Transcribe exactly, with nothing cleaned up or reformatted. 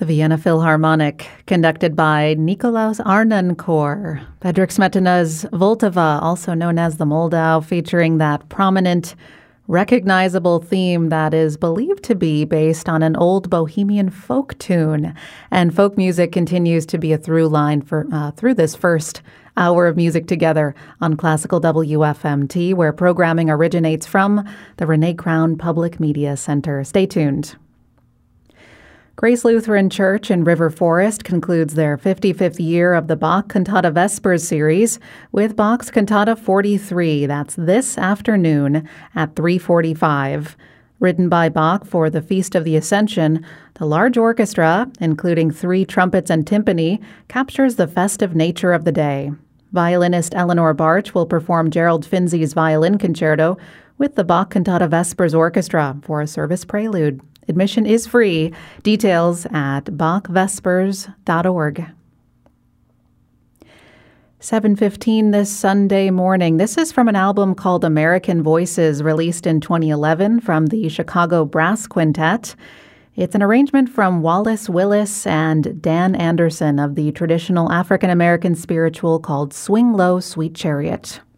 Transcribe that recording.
The Vienna Philharmonic, conducted by Nikolaus Arnoncourt. Bedřich Smetana's Vltava, also known as the Moldau, featuring that prominent, recognizable theme that is believed to be based on an old Bohemian folk tune. And folk music continues to be a through line for uh, through this first hour of music together on Classical W F M T, where programming originates from the Renee Crown Public Media Center. Stay tuned. Grace Lutheran Church in River Forest concludes their fifty-fifth year of the Bach Cantata Vespers series with Bach's Cantata forty-three. That's this afternoon at three forty-five. Written by Bach for the Feast of the Ascension, the large orchestra, including three trumpets and timpani, captures the festive nature of the day. Violinist Eleanor Barch will perform Gerald Finzi's Violin Concerto with the Bach Cantata Vespers Orchestra for a service prelude. Admission is free. Details at bach vespers dot org. seven fifteen this Sunday morning. This is from an album called American Voices, released in twenty eleven from the Chicago Brass Quintet. It's an arrangement from Wallace Willis and Dan Anderson of the traditional African-American spiritual called Swing Low, Sweet Chariot.